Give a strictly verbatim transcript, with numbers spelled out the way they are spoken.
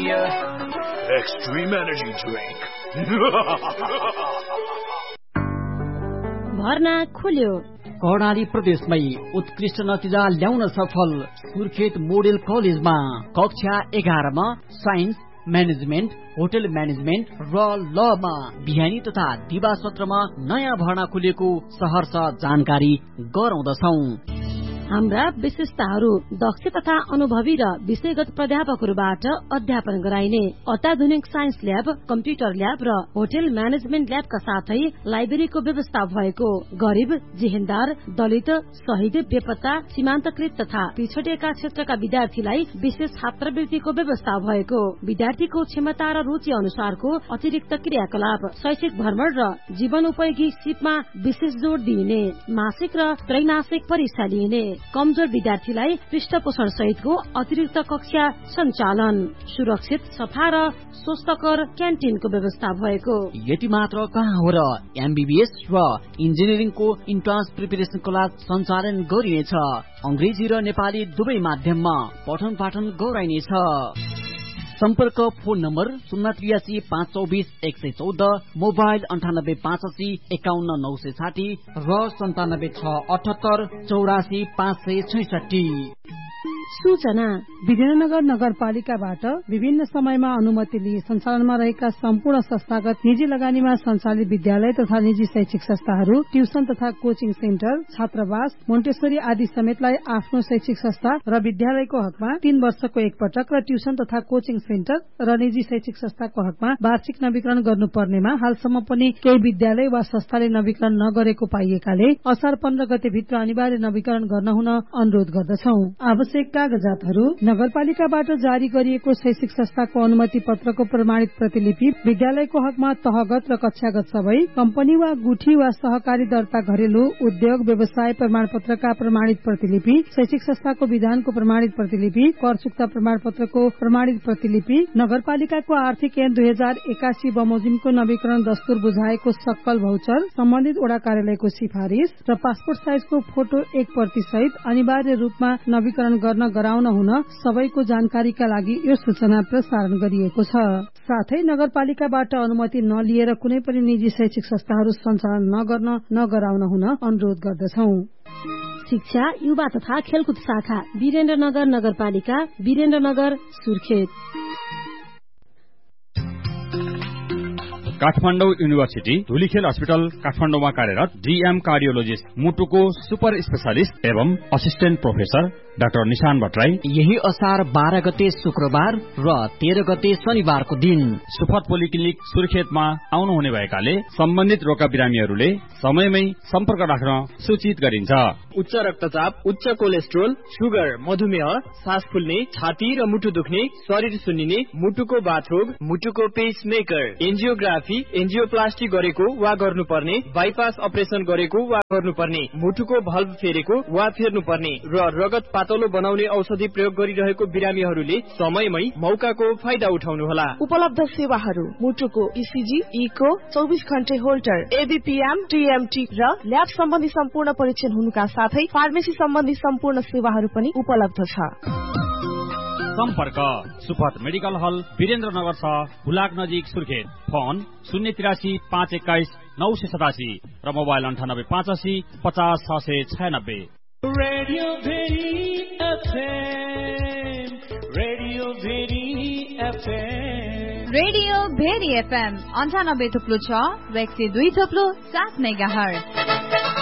Premier Extreme Energy Drink. भर्ना खुल्यो। कर्णाली प्रदेशमै उत्कृष्ट नतिजा ल्याउन सफल सुर्खेत मोडेल कलेजमा कक्षा एघारमा साइन्स, म्यानेजमेन्ट, होटल म्यानेजमेन्ट र लमा बिहानी तथा दिवा सत्रमा नयाँ भर्ना खुलेको सहर्ष जानकारी गराउँदछौं। हाम्रा विशेषताहरू दक्ष तथा अनुभवी र विषयगत प्राध्यापकहरूबाट अध्यापन गराइने अत्याधुनिक साइन्स ल्याब, कम्प्युटर ल्याब र होटल म्यानेजमेन्ट ल्याबका साथै लाइब्रेरीको व्यवस्था भएको, गरिब, जेहेन्दार, दलित, शहीद, बेपत्ता, सीमान्तकृत तथा पिछडिएका क्षेत्रका विद्यार्थीलाई विशेष छात्रवृत्तिको व्यवस्था भएको, विद्यार्थीको क्षमता र रुचि अनुसारको अतिरिक्त क्रियाकलाप, शैक्षिक भ्रमण र जीवनोपयोगी सिपमा विशेष जोड़ दिइने, मासिक र त्रैमासिक परीक्षा लिइने, कमजोर विद्यार्थीलाई पृष्ठपोषण सहितको अतिरिक्त कक्षा सञ्चालन, सुरक्षित, सफा र स्वस्थकर क्यान्टिनको व्यवस्था भएको। यति मात्र कहाँ हो र एमबीबीएस र इन्जिनियरिङको इन्ट्रान्स प्रिपरेसन क्लास सञ्चालन गरिनेछ। अंग्रेजी र नेपाली दुवै माध्यममा पठन पाठन गराइनेछ। सम्पर्क फोन नम्बर शून्य त्रियासी पाँच चौबिस एक सय चौध, मोबाइल अन्ठानब्बे पाँच असी एकाउन्न नौ सय साठी र सन्तानब्बे छ अठहत्तर चौरासी पाँच सय छैसठी। सूचना विजयनगर नगरपालिकाबाट विभिन्न समयमा अनुमति लिई सञ्चालनमा रहेका सम्पूर्ण संस्थागत निजी लगानीमा सञ्चालित विद्यालय तथा निजी शैक्षिक संस्थाहरू, ट्युसन तथा कोचिङ सेन्टर, छात्रावास, मोन्टेसरी आदि समेतलाई आफ्नो शैक्षिक संस्था र विद्यालयको हकमा तीन वर्षको एकपटक र ट्युसन तथा कोचिङ सेन्टर र निजी शैक्षिक संस्थाको हकमा वार्षिक नवीकरण गर्नुपर्नेमा हालसम्म पनि केही विद्यालय वा संस्थाले नवीकरण नगरेको पाइएकाले असार पन्ध्र गते भित्र अनिवार्य नवीकरण गर्न हुन अनुरोध गर्दछौ। आवश्यक कागजातहरू नगरपालिकाबाट जारी गरिएको शैक्षिक संस्थाको अनुमति पत्रको प्रमाणित प्रतिलिपि, विद्यालयको हकमा तहगत र कक्षागत सबै, कम्पनी वा गुठी वा सहकारी दर्ता घरेलु उद्योग व्यवसाय प्रमाण पत्रका प्रमाणित प्रतिलिपि, शैक्षिक संस्थाको विधानको प्रमाणित प्रतिलिपि, कर चुक्ता प्रमाण पत्रको प्रमाणित प्रतिलिपि, नगरपालिकाको आर्थिक ऐन दुई हजार एकासी बमोजिमको नवीकरण दस्तुर बुझाएको सक्कल भौचर, सम्बन्धित वडा कार्यालयको सिफारिश र पासपोर्ट साइजको फोटो एक प्रति सहित अनिवार्य रूपमा नवीकरण गर्न गराउन हुन सबैको जानकारीका लागि यो सूचना प्रसारण गरिएको छ। साथै नगरपालिकाबाट अनुमति नलिएर कुनै पनि निजी शैक्षिक संस्थाहरू सञ्चालन नगर्न नगराउन हुन अनुरोध गर्दछौ। शिक्षा, युवा तथा खेलकुद शाखा, वीरेन्द्रनगर नगरपालिका, वीरेन्द्रनगर, सुर्खेत। काठमाडौँ युनिभर्सिटी धुलीखेल अस्पताल काठमाडौँमा कार्यरत डीएम कार्डियोलोजिस्ट, मुटुको सुपर स्पेशलिस्ट एवं असिस्टेन्ट प्रोफेसर डाक्टर निशान भट्टराई यही असार बाह्र गते शुक्रबार र तेह्र गते शनिबारको दिन सुफत पोलिक्लिनिक सुर्खेतमा आउनुहुने भएकाले सम्बन्धित रोगका बिरामीहरूले समयमै सम्पर्क राख्न सूचित गरिन्छ। उच्च रक्तचाप, उच्च कोलेस्ट्रोल, सुगर, मधुमेह, सास फुल्ने, छाती र मुटु दुख्ने, शरीर सुन्निने, मुटुको बाथरोग, मुटुको पेसमेकर, एन्जियोग्राफी, एन्जियोप्लास्टी गरेको वा गर्नुपर्ने, बाइपास अपरेसन गरेको वा गर्नुपर्ने, मुटुको भल्भ फेरेको वा फेर्नुपर्ने र रगत पातलो बनाउने औषधि प्रयोग गरिरहेको बिरामीहरूले समयमै मौकाको फाइदा उठाउनुहोला। उपलब्ध सेवाहरू मुटुको इसिजी, इको, चौबिस घण्टे होल्टर, एबीपीएम, टीएमटी र ल्याब सम्बन्धी सम्पूर्ण परीक्षण हुनुका साथै फार्मेसी सम्बन्धी सम्पूर्ण सेवाहरू पनि उपलब्ध छ। सम्पर्क सुपथ मेडिकल हल, वीरेन्द्रनगर छ, हुलाक नजिक, सुर्खेत। फोन शून्य तिरासी पाँच एक्काइस नौ सय सतासी र मोबाइल अन्ठानब्बे पाँच असी पचास छ सय छयानब्बे। Radio very FM, radio very FM, radio very FM अन्ठानब्बे थुप्लो छ र एक सय दुई थुप्लो सात मेगा हर्ज।